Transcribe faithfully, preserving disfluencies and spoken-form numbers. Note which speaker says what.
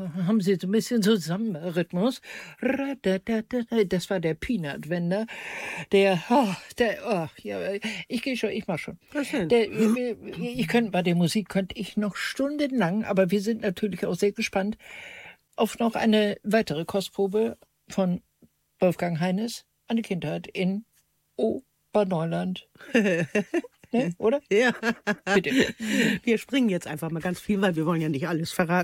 Speaker 1: haben Sie so ein bisschen Zusammenrhythmus. Das war der Peanut-Wender. Der, oh, der, oh, ja, ich gehe schon, ich mach schon.
Speaker 2: Was denn?
Speaker 1: Der, ich könnte, bei der Musik könnte ich noch stundenlang, aber wir sind natürlich auch sehr gespannt auf noch eine weitere Kostprobe von Wolfgang Heines, Eine Kindheit in Oberneuland. Ne, oder?
Speaker 2: Ja.
Speaker 1: Bitte.
Speaker 2: Wir springen jetzt einfach mal ganz viel, weil wir wollen ja nicht alles verraten.